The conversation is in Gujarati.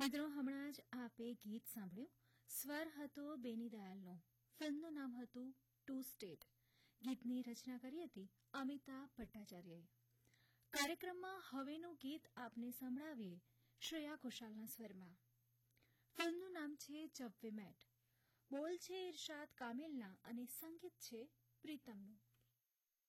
મિત્રો, હમણાં જ આપે ગીત સાંભળ્યું. સ્વર હતો બેની દયાલનો. ફિલ્મનું નામ હતું ટુ સ્ટેટ. ગીતની રચના કરી હતી અમિતાભ ભટ્ટાચાર્યએ. કાર્યક્રમમાં હવેનું ગીત આપને સંભળાવીએ શ્રેયા ઘોષાલના સ્વરમાં. ફિલ્મનું નામ છે જબ વે મેટ. બોલ છે ઇરશાદ કામિલના અને સંગીત છે પ્રીતમનું.